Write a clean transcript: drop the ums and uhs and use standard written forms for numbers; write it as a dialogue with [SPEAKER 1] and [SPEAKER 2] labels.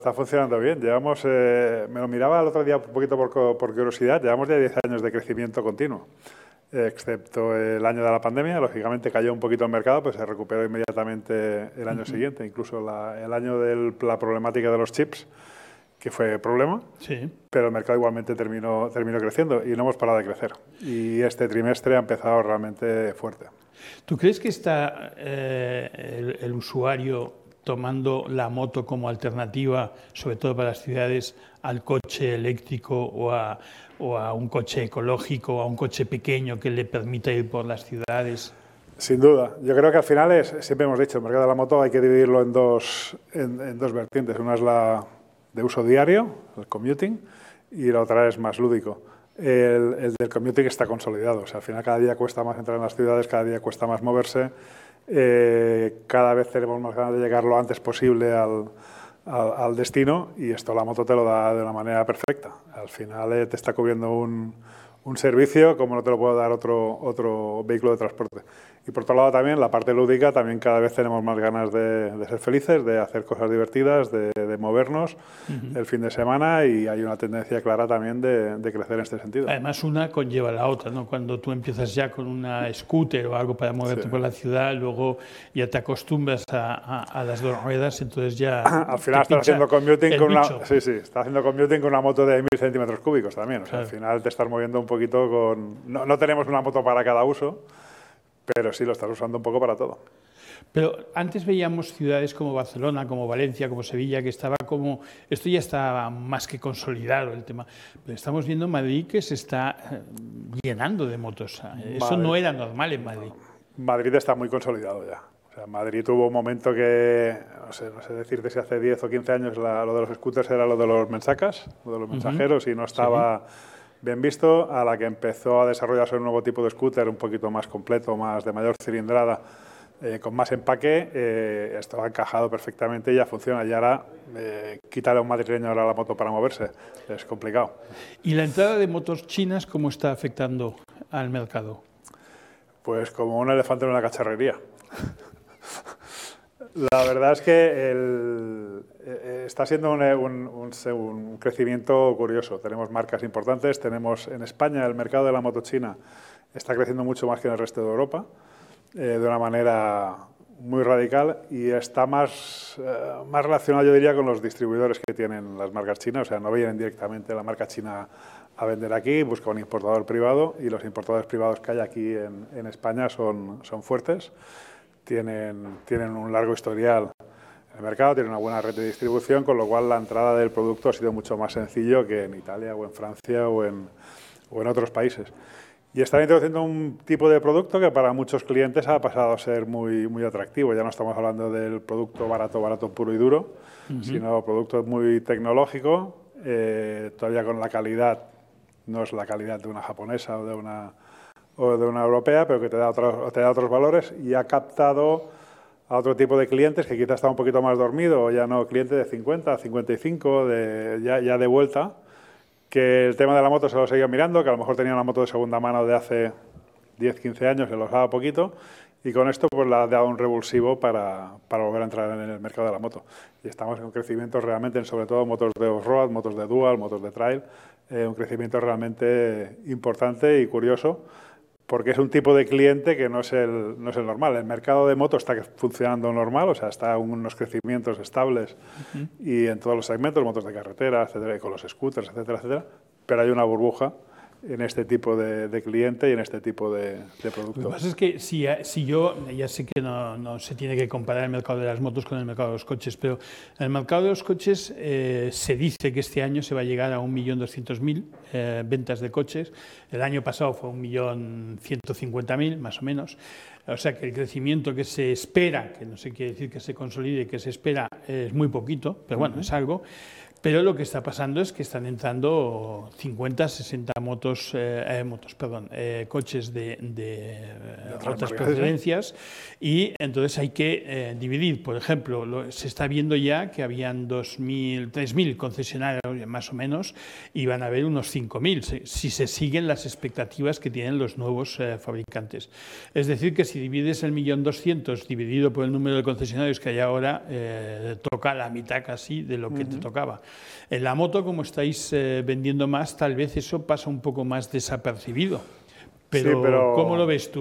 [SPEAKER 1] Está funcionando bien. Llevamos, me lo miraba el otro día un poquito por curiosidad, llevamos ya 10 años de crecimiento continuo, excepto el año de la pandemia. Lógicamente cayó un poquito el mercado, pues se recuperó inmediatamente el año siguiente, incluso el año de la problemática de los chips, que fue problema,
[SPEAKER 2] Sí.
[SPEAKER 1] pero el mercado igualmente terminó creciendo y no hemos parado de crecer. Y este trimestre ha empezado realmente fuerte.
[SPEAKER 2] ¿Tú crees que está el usuario tomando la moto como alternativa, sobre todo para las ciudades, al coche eléctrico o a un coche ecológico, o a un coche pequeño que le permita ir por las ciudades?
[SPEAKER 1] Sin duda. Yo creo que al final siempre hemos dicho, el mercado de la moto hay que dividirlo en dos vertientes. Una es la de uso diario, el commuting, y la otra es más lúdico. El del commuting está consolidado. O sea, al final cada día cuesta más entrar en las ciudades, cada día cuesta más moverse. Cada vez tenemos más ganas de llegar lo antes posible al destino, y esto la moto te lo da de una manera perfecta. Al final te está cubriendo un servicio como no te lo puede dar otro vehículo de transporte. Y por otro lado también la parte lúdica, también cada vez tenemos más ganas de ser felices, de hacer cosas divertidas, de movernos el fin de semana, y hay una tendencia clara también de crecer en este sentido.
[SPEAKER 2] Además, una conlleva la otra, ¿no? Cuando tú empiezas ya con una scooter o algo para moverte por la ciudad, luego ya te acostumbras a las dos ruedas, entonces ya
[SPEAKER 1] al final estás haciendo commuting con estás haciendo commuting con una moto de 1000 centímetros cúbicos también. O sea, claro. Al final te estás moviendo un poquito con... No tenemos una moto para cada uso, pero sí lo estás usando un poco para todo.
[SPEAKER 2] Pero antes veíamos ciudades como Barcelona, como Valencia, como Sevilla, que estaba como... Esto ya estaba más que consolidado el tema. Pero estamos viendo Madrid que se está llenando de motos. Eso no era normal en Madrid.
[SPEAKER 1] Madrid está muy consolidado ya. O sea, Madrid tuvo un momento que, no sé decirte si hace 10 o 15 años lo de los scooters era lo de los mensacas, lo de los mensajeros, y no estaba... Sí. Bien visto, a la que empezó a desarrollarse un nuevo tipo de scooter un poquito más completo, más de mayor cilindrada, con más empaque, esto ha encajado perfectamente y ya funciona. Y ahora, quítale a un madrileño ahora la moto para moverse, es complicado.
[SPEAKER 2] ¿Y la entrada de motos chinas cómo está afectando al mercado?
[SPEAKER 1] Pues como un elefante en una cacharrería. La verdad es que está siendo un crecimiento curioso. Tenemos marcas importantes. Tenemos en España el mercado de la moto china está creciendo mucho más que en el resto de Europa, de una manera muy radical, y está más relacionado, yo diría, con los distribuidores que tienen las marcas chinas. O sea, no vienen directamente la marca china a vender aquí, busca un importador privado, y los importadores privados que hay aquí en España son fuertes. Tienen un largo historial en el mercado, tienen una buena red de distribución, con lo cual la entrada del producto ha sido mucho más sencillo que en Italia o en Francia o en otros países. Y están introduciendo un tipo de producto que para muchos clientes ha pasado a ser muy, muy atractivo. Ya no estamos hablando del producto barato puro y duro, sino producto muy tecnológico, todavía con la calidad, no es la calidad de una japonesa o de una europea, pero que te da otros valores, y ha captado a otro tipo de clientes que quizás está un poquito más dormido, o ya no, cliente de 50, 55, ya de vuelta, que el tema de la moto se lo seguía mirando, que a lo mejor tenía una moto de segunda mano de hace 10, 15 años, se lo usaba poquito, y con esto pues le ha dado un revulsivo para volver a entrar en el mercado de la moto. Y estamos en un crecimiento realmente, sobre todo motos de off-road, motos de dual, motos de trail, un crecimiento realmente importante y curioso, porque es un tipo de cliente que no es el normal. El mercado de motos está funcionando normal, o sea, está en unos crecimientos estables y en todos los segmentos, motos de carretera, etcétera, y con los scooters, etcétera, etcétera, pero hay una burbuja en este tipo de cliente y en este tipo de producto.
[SPEAKER 2] Lo que pasa es que si yo, ya sé que no se tiene que comparar el mercado de las motos con el mercado de los coches, pero en el mercado de los coches se dice que este año se va a llegar a 1.200.000 ventas de coches. El año pasado fue 1.150.000, más o menos. O sea que el crecimiento que se espera, que no se quiere decir que se consolide, que se espera, es muy poquito, pero bueno, es algo. Pero lo que está pasando es que están entrando 50, 60 coches de otras procedencias, y entonces hay que dividir. Por ejemplo, se está viendo ya que habían 2.000, 3.000 concesionarios más o menos, y van a haber unos 5.000 si se siguen las expectativas que tienen los nuevos fabricantes. Es decir, que si divides el 1.200.000 dividido por el número de concesionarios que hay ahora, toca la mitad casi de lo que te tocaba. En la moto, como estáis vendiendo más, tal vez eso pasa un poco más desapercibido. Pero, ¿cómo lo ves tú?